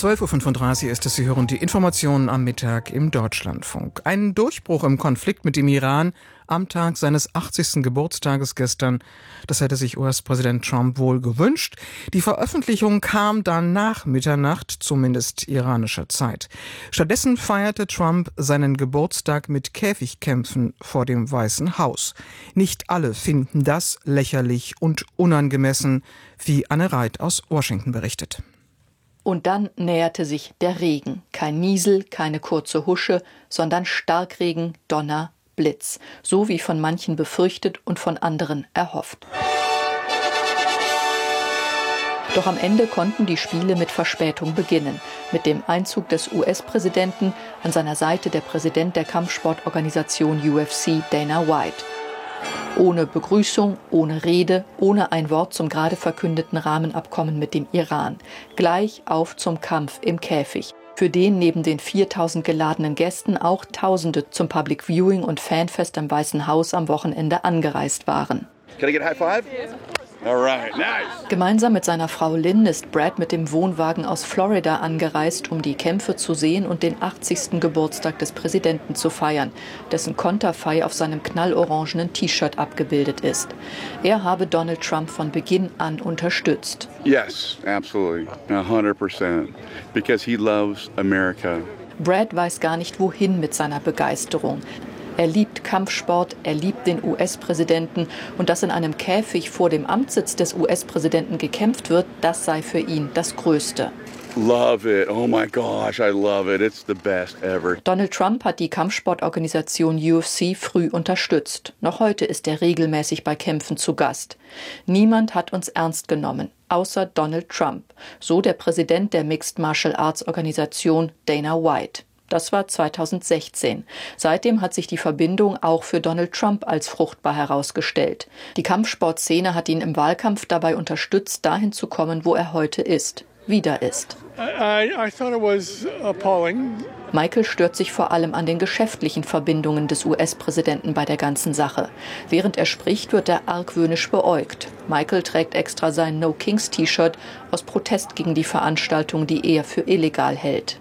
12.35 Uhr ist es. Sie hören die Informationen am Mittag im Deutschlandfunk. Einen Durchbruch im Konflikt mit dem Iran am Tag seines 80. Geburtstages gestern, das hätte sich US-Präsident Trump wohl gewünscht. Die Veröffentlichung kam dann nach Mitternacht, zumindest iranischer Zeit. Stattdessen feierte Trump seinen Geburtstag mit Käfigkämpfen vor dem Weißen Haus. Nicht alle finden das lächerlich und unangemessen, wie Anne Reit aus Washington berichtet. Und dann näherte sich der Regen. Kein Niesel, keine kurze Husche, sondern Starkregen, Donner, Blitz. So wie von manchen befürchtet und von anderen erhofft. Doch am Ende konnten die Spiele mit Verspätung beginnen. Mit dem Einzug des US-Präsidenten, an seiner Seite der Präsident der Kampfsportorganisation UFC, Dana White. Ohne Begrüßung, ohne Rede, ohne ein Wort zum gerade verkündeten Rahmenabkommen mit dem Iran. Gleich auf zum Kampf im Käfig, für den neben den 4000 geladenen Gästen auch Tausende zum Public Viewing und Fanfest am Weißen Haus am Wochenende angereist waren. Can I get a high five? All right, nice. Gemeinsam mit seiner Frau Lynn ist Brad mit dem Wohnwagen aus Florida angereist, um die Kämpfe zu sehen und den 80. Geburtstag des Präsidenten zu feiern, dessen Konterfei auf seinem knallorangenen T-Shirt abgebildet ist. Er habe Donald Trump von Beginn an unterstützt. Yes, absolutely, 100%, because he loves America. Brad weiß gar nicht, wohin mit seiner Begeisterung. Er liebt Kampfsport, er liebt den US-Präsidenten und dass in einem Käfig vor dem Amtssitz des US-Präsidenten gekämpft wird, das sei für ihn das Größte. Love it. Oh my gosh, I love it. It's the best ever. Donald Trump hat die Kampfsportorganisation UFC früh unterstützt. Noch heute ist er regelmäßig bei Kämpfen zu Gast. Niemand hat uns ernst genommen, außer Donald Trump, so der Präsident der Mixed Martial Arts Organisation Dana White. Das war 2016. Seitdem hat sich die Verbindung auch für Donald Trump als fruchtbar herausgestellt. Die Kampfsportszene hat ihn im Wahlkampf dabei unterstützt, dahin zu kommen, wo er heute ist. Wieder ist. Michael stört sich vor allem an den geschäftlichen Verbindungen des US-Präsidenten bei der ganzen Sache. Während er spricht, wird er argwöhnisch beäugt. Michael trägt extra sein No Kings T-Shirt aus Protest gegen die Veranstaltung, die er für illegal hält.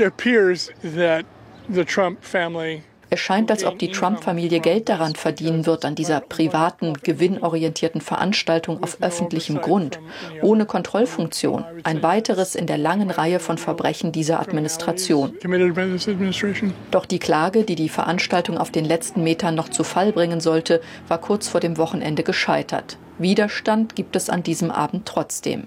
Es scheint, als ob die Trump-Familie Geld daran verdienen wird, an dieser privaten, gewinnorientierten Veranstaltung auf öffentlichem Grund, ohne Kontrollfunktion. Ein weiteres in der langen Reihe von Verbrechen dieser Administration. Doch die Klage, die die Veranstaltung auf den letzten Metern noch zu Fall bringen sollte, war kurz vor dem Wochenende gescheitert. Widerstand gibt es an diesem Abend trotzdem.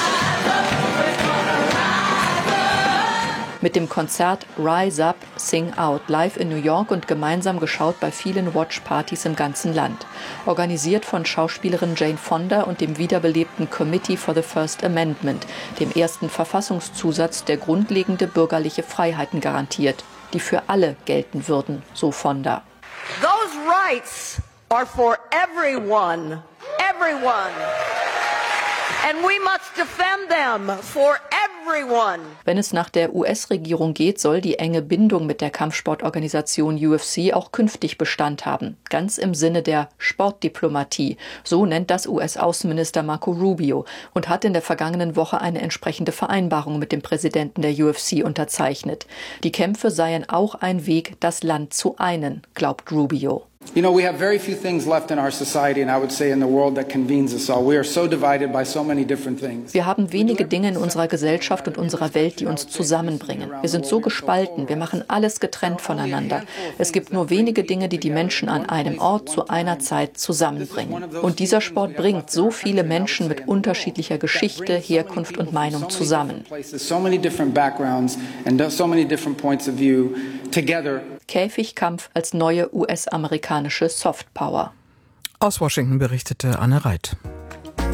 Mit dem Konzert Rise Up, Sing Out live in New York und gemeinsam geschaut bei vielen Watch-Partys im ganzen Land. Organisiert von Schauspielerin Jane Fonda und dem wiederbelebten Committee for the First Amendment, dem ersten Verfassungszusatz, der grundlegende bürgerliche Freiheiten garantiert, die für alle gelten würden, so Fonda. Those rights are for everyone, everyone. And we must defend them for everyone. Wenn es nach der US-Regierung geht, soll die enge Bindung mit der Kampfsportorganisation UFC auch künftig Bestand haben. Ganz im Sinne der Sportdiplomatie. So nennt das US-Außenminister Marco Rubio und hat in der vergangenen Woche eine entsprechende Vereinbarung mit dem Präsidenten der UFC unterzeichnet. Die Kämpfe seien auch ein Weg, das Land zu einen, glaubt Rubio. You know, we have very few things left in our society and I would say in the world that convenes us all. We are so divided by so many different things. Wir haben wenige Dinge in unserer Gesellschaft und unserer Welt, die uns zusammenbringen. Wir sind so gespalten, wir machen alles getrennt voneinander. Es gibt nur wenige Dinge, die die Menschen an einem Ort zu einer Zeit zusammenbringen. Und dieser Sport bringt so viele Menschen mit unterschiedlicher Geschichte, Herkunft und Meinung zusammen. So many different backgrounds and so many different points of view together. Käfigkampf als neue US-amerikanische Softpower. Aus Washington berichtete Anne Reit.